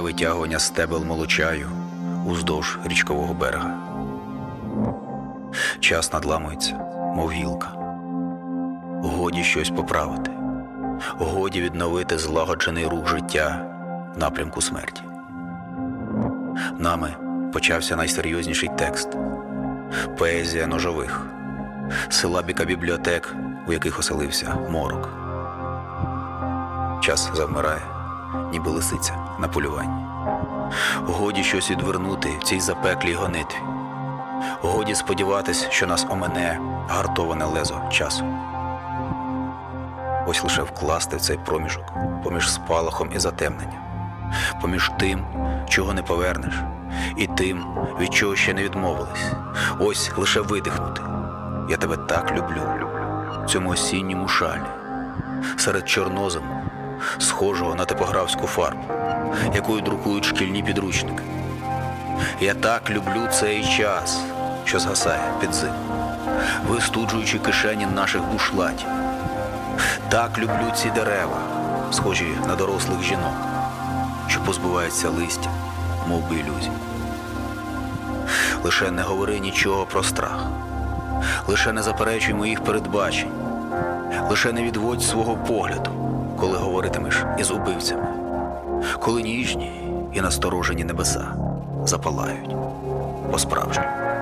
витягування стебел молочаю уздовж річкового берега. Час надламується, мов гілка. Годі щось поправити. Годі відновити злагоджений рух життя в напрямку смерті. Нами почався найсерйозніший текст. Поезія ножових. Силабіка бібліотек, у яких оселився морок. Час завмирає, ніби лисиця на полюванні. Годі щось відвернути в цій запеклій гонитві. Годі сподіватись, що нас омине гартоване лезо часу. Ось лише вкласти в цей проміжок поміж спалахом і затемненням, поміж тим, чого не повернеш, і тим, від чого ще не відмовились. Ось лише видихнути. Я тебе так люблю, в цьому осінньому шалі, серед чорнозему, схожого на типографську фарбу, якою друкують шкільні підручники. Я так люблю цей час, що згасає під зиму, вистуджуючи кишені наших бушлатів. Так люблю ці дерева, схожі на дорослих жінок, що позбуваються листя, мов би ілюзій. Лише не говори нічого про страх, лише не заперечуй моїх передбачень, лише не відводь свого погляду, коли говоритимеш із убивцями, коли ніжні і насторожені небеса запалають по-справжньому.